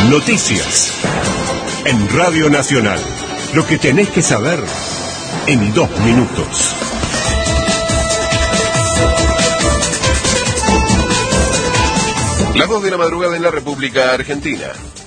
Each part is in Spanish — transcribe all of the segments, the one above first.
Noticias. En Radio Nacional. Lo que tenés que saber en 2 minutos. Las 2 de la madrugada en la República Argentina.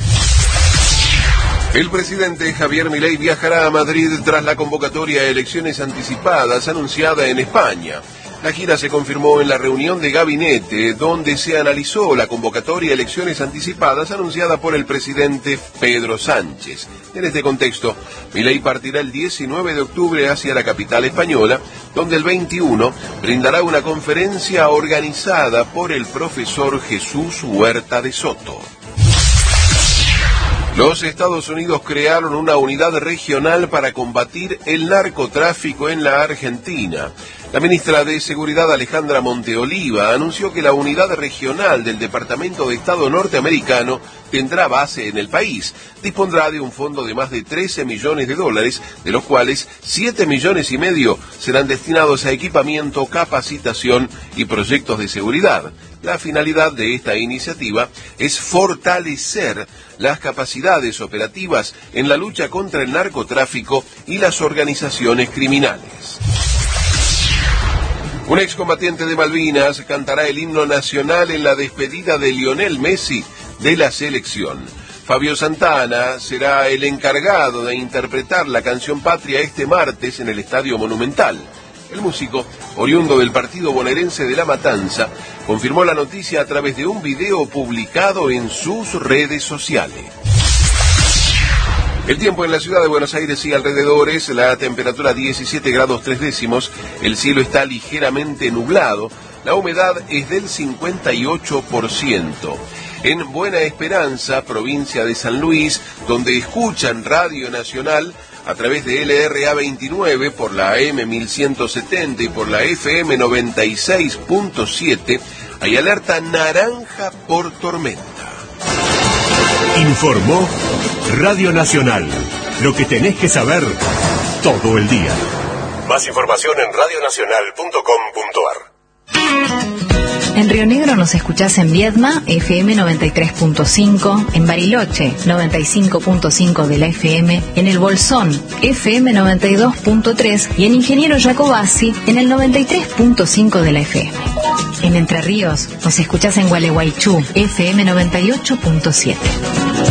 El presidente Javier Milei viajará a Madrid tras la convocatoria a elecciones anticipadas anunciada en España. La gira se confirmó en la reunión de gabinete, donde se analizó la convocatoria a elecciones anticipadas anunciada por el presidente Pedro Sánchez. En este contexto, Milei partirá el 19 de octubre hacia la capital española, donde el 21 brindará una conferencia organizada por el profesor Jesús Huerta de Soto. Los Estados Unidos crearon una unidad regional para combatir el narcotráfico en la Argentina. La ministra de Seguridad Alejandra Monteoliva anunció que la unidad regional del Departamento de Estado norteamericano tendrá base en el país. Dispondrá de un fondo de más de $13 millones, de los cuales 7,5 millones serán destinados a equipamiento, capacitación y proyectos de seguridad. La finalidad de esta iniciativa es fortalecer las capacidades operativas en la lucha contra el narcotráfico y las organizaciones criminales. Un excombatiente de Malvinas cantará el himno nacional en la despedida de Lionel Messi de la selección. Fabio Santana será el encargado de interpretar la canción patria este martes en el Estadio Monumental. El músico, oriundo del partido bonaerense de La Matanza, confirmó la noticia a través de un video publicado en sus redes sociales. El tiempo en la ciudad de Buenos Aires y alrededores, la temperatura 17 grados 3 décimos, el cielo está ligeramente nublado, la humedad es del 58%. En Buena Esperanza, provincia de San Luis, donde escuchan Radio Nacional a través de LRA 29 por la AM 1170 y por la FM 96.7, hay alerta naranja por tormenta. Informó Radio Nacional. Lo que tenés que saber todo el día. Más información en radionacional.com.ar. En Río Negro nos escuchás en Viedma, FM 93.5, en Bariloche, 95.5 de la FM, en El Bolsón, FM 92.3 y en Ingeniero Jacobasi, en el 93.5 de la FM. En Entre Ríos nos escuchás en Gualeguaychú, FM 98.7.